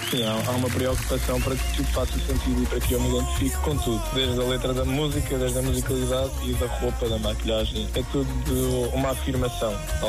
Sim, há uma preocupação para que tudo faça sentido e para que eu me identifique com tudo. Desde a letra da música, desde a musicalidade e da roupa, da maquilhagem. É tudo uma afirmação.